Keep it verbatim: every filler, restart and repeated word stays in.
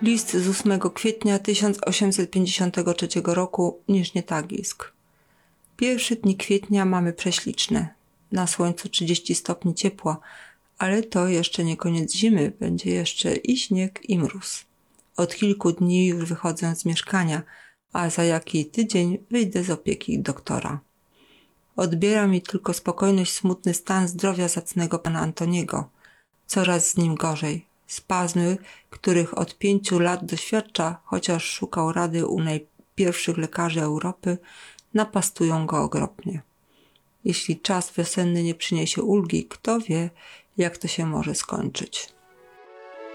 List z ósmego kwietnia tysiąc osiemset pięćdziesiątego trzeciego roku, Niżnie Tagilsk. Pierwsze dni kwietnia mamy prześliczne. Na słońcu trzydzieści stopni ciepła, ale to jeszcze nie koniec zimy, będzie jeszcze i śnieg, i mróz. Od kilku dni już wychodzę z mieszkania, a za jaki tydzień wyjdę z opieki doktora. Odbiera mi tylko spokojność smutny stan zdrowia zacnego pana Antoniego. Coraz z nim gorzej. Spazmy, których od pięciu lat doświadcza, chociaż szukał rady u najpierwszych lekarzy Europy, napastują go okropnie. Jeśli czas wiosenny nie przyniesie ulgi, kto wie, jak to się może skończyć.